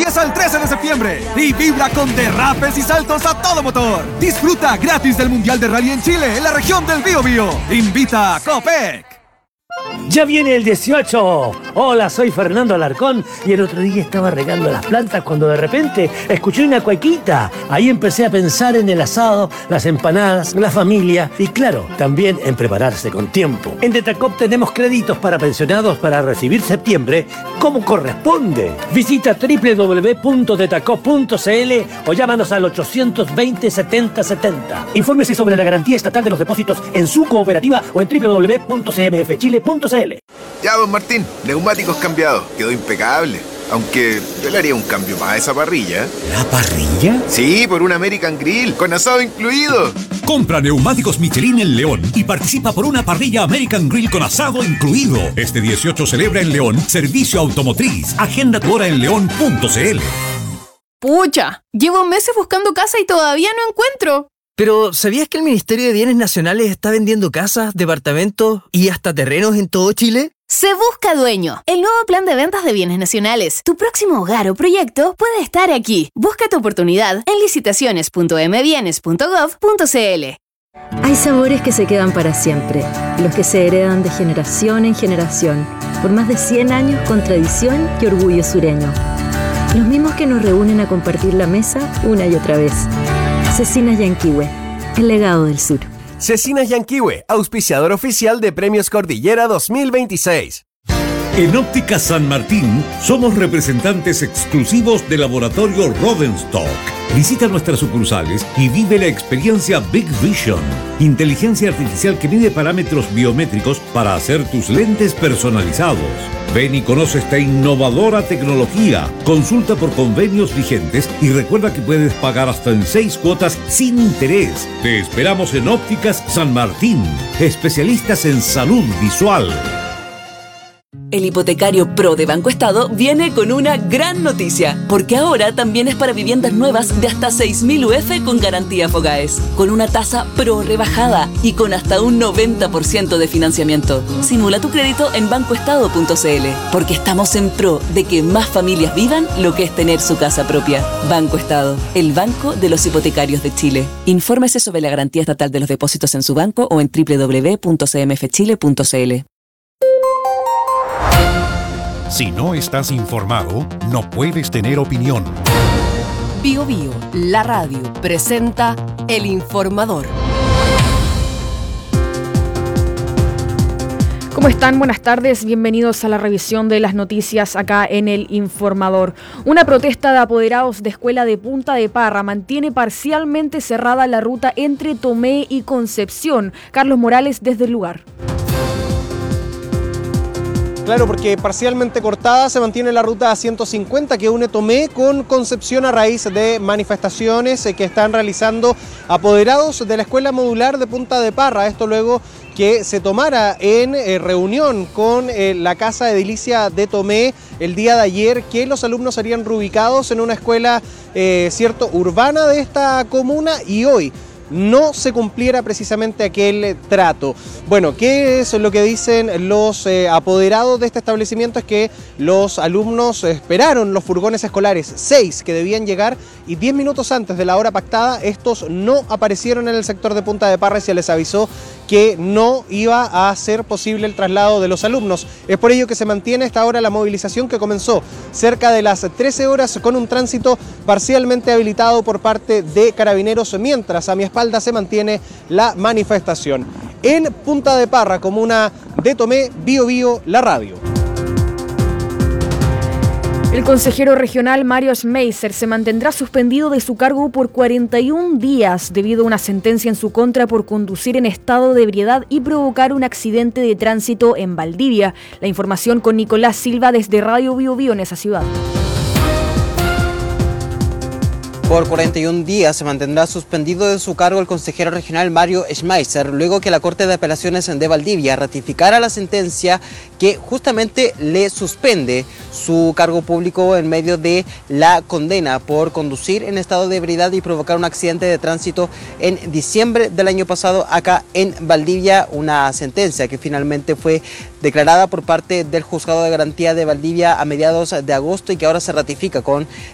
empieza el 13 de septiembre y vibra con derrapes y saltos a todo motor. Disfruta gratis del Mundial de Rally en Chile, en la región del Biobío. Invita a Copec. ¡Ya viene el 18! Hola, soy Fernando Alarcón y el otro día estaba regando las plantas cuando de repente escuché una cuequita. Ahí empecé a pensar en el asado, las empanadas, la familia y claro, también en prepararse con tiempo. En Detacop tenemos créditos para pensionados para recibir septiembre como corresponde. Visita www.detacop.cl o llámanos al 820 70 70. Infórmese sobre la garantía estatal de los depósitos en su cooperativa o en www.cmfchile.cl. Ya, don Martín, neumáticos cambiados, quedó impecable. Aunque yo le haría un cambio más a esa parrilla. ¿La parrilla? Sí, por un American Grill, con asado incluido. Compra neumáticos Michelin en León y participa por una parrilla American Grill con asado incluido. Este 18 celebra en León Servicio Automotriz. Agenda tu hora en león.cl. Pucha, llevo meses buscando casa y todavía no encuentro. Pero, ¿sabías que el Ministerio de Bienes Nacionales está vendiendo casas, departamentos y hasta terrenos en todo Chile? Se busca dueño. El nuevo plan de ventas de bienes nacionales. Tu próximo hogar o proyecto puede estar aquí. Busca tu oportunidad en licitaciones.mbienes.gov.cl. Hay sabores que se quedan para siempre, los que se heredan de generación en generación, por más de 100 años con tradición y orgullo sureño. Los mismos que nos reúnen a compartir la mesa una y otra vez. Cecinas Yanquihue, el legado del sur. Cecinas Yanquihue, auspiciador oficial de Premios Cordillera 2026. En Óptica San Martín somos representantes exclusivos del laboratorio Rodenstock. Visita nuestras sucursales y vive la experiencia Big Vision, inteligencia artificial que mide parámetros biométricos para hacer tus lentes personalizados. Ven y conoce esta innovadora tecnología. Consulta por convenios vigentes y recuerda que puedes pagar hasta en 6 cuotas sin interés. Te esperamos en Ópticas San Martín, especialistas en salud visual. El hipotecario Pro de Banco Estado viene con una gran noticia, porque ahora también es para viviendas nuevas de hasta 6.000 UF con garantía Fogaes, con una tasa Pro rebajada y con hasta un 90% de financiamiento. Simula tu crédito en bancoestado.cl, porque estamos en pro de que más familias vivan lo que es tener su casa propia. Banco Estado, el banco de los hipotecarios de Chile. Infórmese sobre la garantía estatal de los depósitos en su banco o en www.cmfchile.cl. Si no estás informado, no puedes tener opinión. Biobío, la radio, presenta El Informador. ¿Cómo están? Buenas tardes, bienvenidos a la revisión de las noticias acá en El Informador. Una protesta de apoderados de escuela de Punta de Parra mantiene parcialmente cerrada la ruta entre Tomé y Concepción. Carlos Morales desde el lugar. Claro, porque parcialmente cortada se mantiene la ruta 150 que une Tomé con Concepción a raíz de manifestaciones que están realizando apoderados de la Escuela Modular de Punta de Parra. Esto luego que se tomara en reunión con la Casa Edilicia de Tomé el día de ayer que los alumnos serían reubicados en una escuela urbana de esta comuna y hoy no se cumpliera precisamente aquel trato. Bueno, ¿qué es lo que dicen los apoderados de este establecimiento? Es que los alumnos esperaron los furgones escolares, 6 que debían llegar, y 10 minutos antes de la hora pactada, estos no aparecieron en el sector de Punta de Parra y se les avisó que no iba a ser posible el traslado de los alumnos. Es por ello que se mantiene hasta ahora la movilización que comenzó cerca de las 13 horas con un tránsito parcialmente habilitado por parte de Carabineros, mientras a mi espalda se mantiene la manifestación. En Punta de Parra, comuna de Tomé, Biobío, la radio. El consejero regional Mario Schmeiser se mantendrá suspendido de su cargo por 41 días debido a una sentencia en su contra por conducir en estado de ebriedad y provocar un accidente de tránsito en Valdivia. La información con Nicolás Silva desde Radio Biobío en esa ciudad. Por 41 días se mantendrá suspendido de su cargo el consejero regional Mario Schmeiser, luego que la Corte de Apelaciones de Valdivia ratificara la sentencia que justamente le suspende su cargo público en medio de la condena por conducir en estado de ebriedad y provocar un accidente de tránsito en diciembre del año pasado acá en Valdivia, una sentencia que finalmente fue declarada por parte del Juzgado de Garantía de Valdivia a mediados de agosto y que ahora se ratifica con